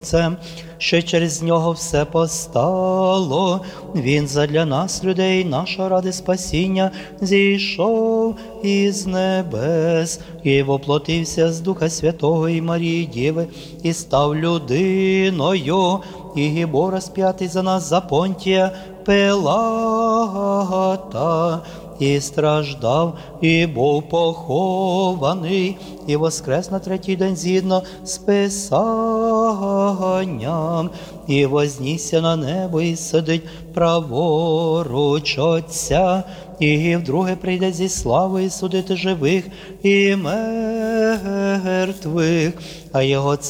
Це, що через нього все постало, він задля нас, людей, нашого ради спасіння, зійшов із небес, і воплотився з Духа Святого і Марії Діви, і став людиною, і був розп'ятий за нас за Понтія Пилата, і страждав, і був похований, і воскрес на третій день згідно з Писанням, і вознісся на небо, і сидить праворуч Отця, і вдруге прийде зі славою судити живих і мертвих, а його